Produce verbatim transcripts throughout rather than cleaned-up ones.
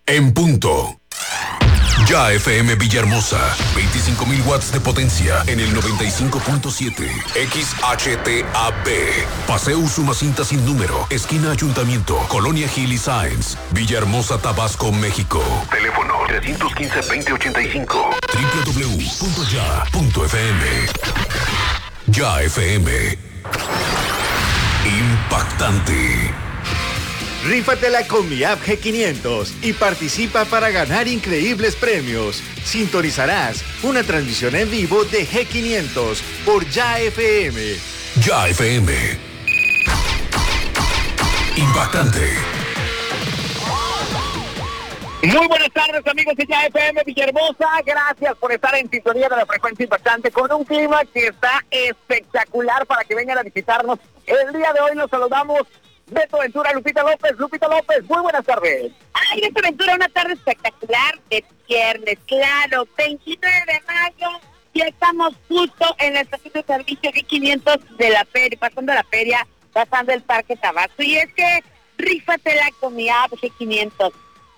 En punto. Ya F M Villahermosa, veinticinco mil watts de potencia en el noventa y cinco punto siete. X H T A B. Paseo Usumacinta sin número, esquina Ayuntamiento, Colonia Gil y Sáenz, Villahermosa, Tabasco, México. Teléfono tres uno cinco, veinte ochenta y cinco. doble u doble u doble u punto ya punto f m. Ya F M. Impactante. Rífatela con mi app G quinientos y participa para ganar increíbles premios. Sintonizarás una transmisión en vivo de G quinientos por Ya F M. Ya F M. Impactante. Muy buenas tardes, amigos de Ya F M Villahermosa. Gracias por estar en sintonía de la frecuencia impactante con un clima que está espectacular para que vengan a visitarnos. El día de hoy los saludamos Beto Ventura, Lupita López. Lupita López, muy buenas tardes. Ay, Beto Ventura, una tarde espectacular de viernes, claro, veintinueve de mayo, y estamos justo en la estación de servicio G quinientos de la feria, pasando la feria, pasando el Parque Tabasco. Y es que rífatela con mi app G quinientos.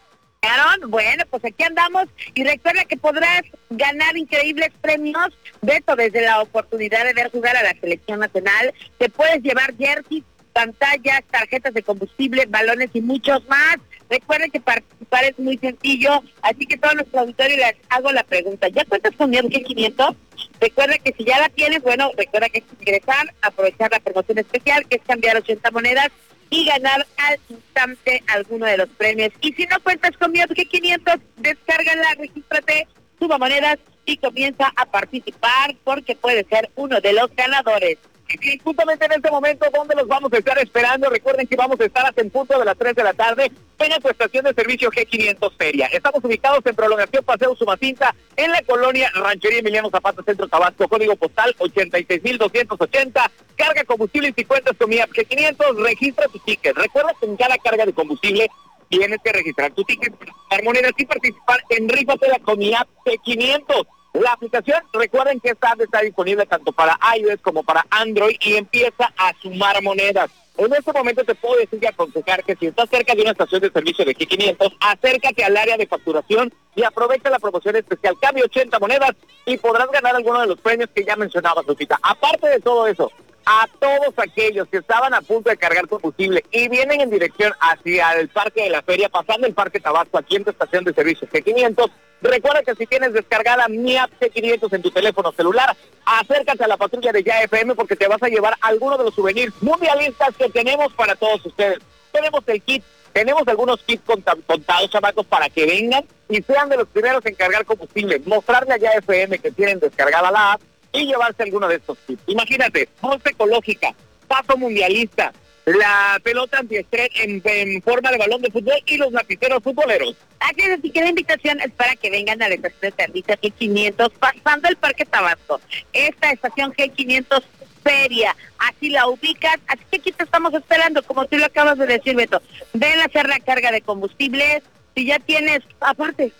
Bueno, pues aquí andamos y recuerda que podrás ganar increíbles premios, Beto, desde la oportunidad de ver jugar a la selección nacional. Te puedes llevar jerseys, pantallas, tarjetas de combustible, balones y muchos más. Recuerden que participar es muy sencillo, así que todo nuestro auditorio les hago la pregunta. ¿Ya cuentas con mi G quinientos? Recuerda que si ya la tienes, bueno, recuerda que es ingresar, aprovechar la promoción especial, que es cambiar ochenta monedas y ganar al instante alguno de los premios. Y si no cuentas con mi G quinientos, descárgala, regístrate, suba monedas y comienza a participar porque puede ser uno de los ganadores. Y justamente en este momento donde los vamos a estar esperando, recuerden que vamos a estar hasta el punto de las tres de la tarde en tu estación de servicio G quinientos Feria. Estamos ubicados en Prolongación Paseo Usumacinta, en la colonia Ranchería Emiliano Zapata, Centro Tabasco, código postal ochenta y seis mil doscientos ochenta. Carga combustible y si cuentas con mi app G quinientos, registra tu ticket. Recuerda que en cada carga de combustible tienes que registrar tu ticket, dar monedas y participar en Rífatela con mi app G quinientos. La aplicación, recuerden que esta app está disponible tanto para iOS como para Android y empieza a sumar monedas. En este momento te puedo decir y aconsejar que si estás cerca de una estación de servicio de G quinientos, acércate al área de facturación y aprovecha la promoción especial. Cambia ochenta monedas y podrás ganar alguno de los premios que ya mencionabas, Lupita. Aparte de todo eso, a todos aquellos que estaban a punto de cargar combustible y vienen en dirección hacia el Parque de la Feria, pasando el Parque Tabasco aquí en tu estación de servicio G quinientos, recuerda que si tienes descargada mi app G quinientos en tu teléfono celular, acércate a la patrulla de Ya F M porque te vas a llevar alguno de los souvenirs mundialistas que tenemos para todos ustedes. Tenemos el kit, tenemos algunos kits contados, chamacos, para que vengan y sean de los primeros en cargar combustible, mostrarle a Ya F M que tienen descargada la app y llevarse alguno de estos kits. Imagínate, bolsa ecológica, paso mundialista, la pelota antiestrés en, en forma de balón de fútbol y los lapiceros futboleros. Aquí así que la invitación es para que vengan a la estación de servicio G quinientos pasando el Parque Tabasco. Esta estación G quinientos Feria, así la ubicas, así que aquí te estamos esperando, como tú lo acabas de decir, Beto. Ven a hacer la carga de combustible, si ya tienes, aparte,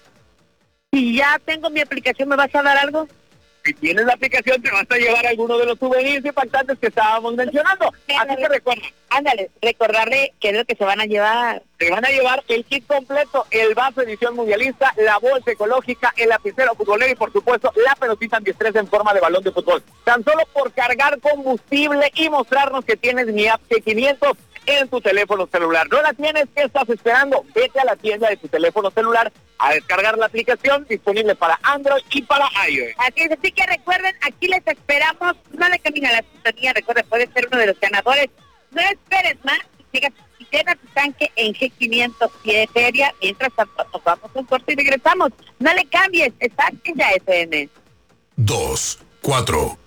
si ya tengo mi aplicación, ¿me vas a dar algo? Si tienes la aplicación, te vas a llevar alguno de los souvenirs impactantes que estábamos mencionando. Así que recuerda. Ándale, recordarle qué es lo que se van a llevar. Se van a llevar el kit completo, el vaso edición mundialista, la bolsa ecológica, el lapicero futbolero y, por supuesto, la pelotita antiestrés en forma de balón de fútbol. Tan solo por cargar combustible y mostrarnos que tienes mi app G quinientos en tu teléfono celular. ¿No la tienes? ¿Qué estás esperando? Vete a la tienda de tu teléfono celular a descargar la aplicación disponible para Android y para iOS. Así es, así que recuerden, aquí les esperamos. No le cambien a la sintonía, recuerden, puede ser uno de los ganadores. No esperes más, llegas y llena tu tanque en G quinientos y de Feria. Mientras tanto, nos vamos un corte y regresamos. No le cambies, estás en Ya F M. Dos, cuatro.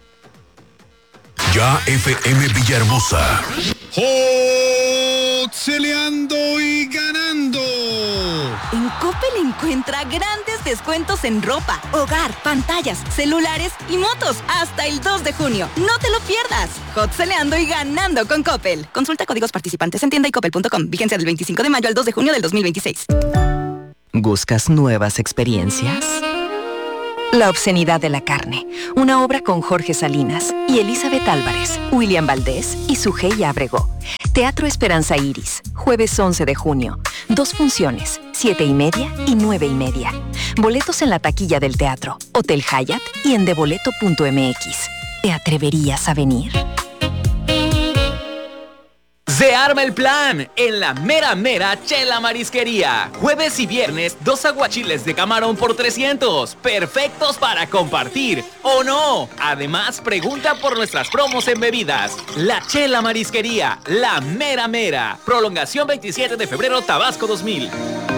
Ya F M Villahermosa. ¡Celeando y ganando! En Coppel encuentra grandes descuentos en ropa, hogar, pantallas, celulares y motos hasta el dos de junio. ¡No te lo pierdas! Celeando y ganando con Coppel. Consulta códigos participantes en tienda y coppel punto com. Vigencia del veinticinco de mayo al dos de junio del dos mil veintiséis. ¿Buscas nuevas experiencias? La obscenidad de la carne, una obra con Jorge Salinas y Elizabeth Álvarez, William Valdés y Sujei Ábrego. Teatro Esperanza Iris, jueves once de junio. Dos funciones, siete y media y nueve y media. Boletos en la taquilla del teatro, Hotel Hyatt y en deboleto punto m x. ¿Te atreverías a venir? Se arma el plan en la mera mera Chela Marisquería. Jueves y viernes, dos aguachiles de camarón por trescientos. Perfectos para compartir, ¿o no? Además, pregunta por nuestras promos en bebidas. La Chela Marisquería, la mera mera. Prolongación veintisiete de febrero, Tabasco dos mil.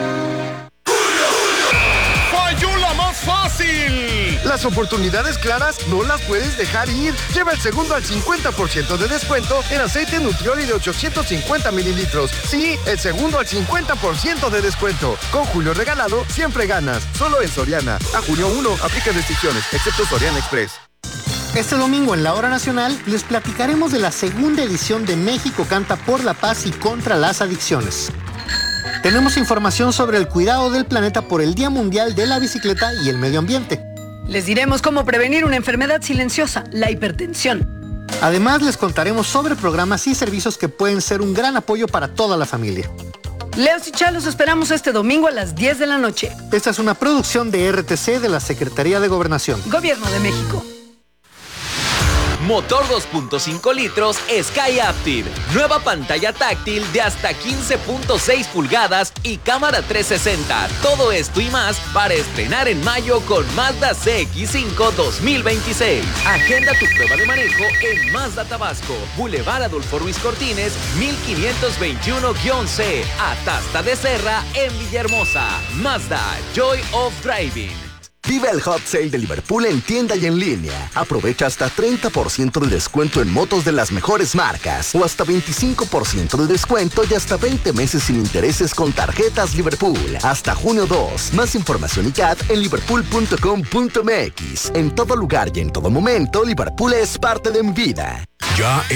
¡Falló la más fácil! Las oportunidades claras no las puedes dejar ir. Lleva el segundo al cincuenta por ciento de descuento en aceite Nutrioli de ochocientos cincuenta mililitros. Sí, el segundo al cincuenta por ciento de descuento. Con Julio Regalado, siempre ganas. Solo en Soriana. A junio primero, aplica restricciones, excepto Soriana Express. Este domingo en la Hora Nacional les platicaremos de la segunda edición de México Canta por la Paz y contra las Adicciones. Tenemos información sobre el cuidado del planeta por el Día Mundial de la Bicicleta y el Medio Ambiente. Les diremos cómo prevenir una enfermedad silenciosa, la hipertensión. Además, les contaremos sobre programas y servicios que pueden ser un gran apoyo para toda la familia. Leos y Chalos esperamos este domingo a las diez de la noche. Esta es una producción de R T C de la Secretaría de Gobernación. Gobierno de México. Motor dos punto cinco litros Sky Active. Nueva pantalla táctil de hasta quince punto seis pulgadas y cámara trescientos sesenta. Todo esto y más para estrenar en mayo con Mazda C X cinco dos mil veintiséis. Agenda tu prueba de manejo en Mazda Tabasco. Boulevard Adolfo Ruiz Cortines, mil quinientos veintiuno C. Atasta de Serra en Villahermosa. Mazda, Joy of Driving. Vive el Hot Sale de Liverpool en tienda y en línea. Aprovecha hasta treinta por ciento de descuento en motos de las mejores marcas o hasta veinticinco por ciento de descuento y hasta veinte meses sin intereses con tarjetas Liverpool. Hasta junio dos. Más información y C A D en liverpool punto com punto m x. En todo lugar y en todo momento, Liverpool es parte de mi vida. Ya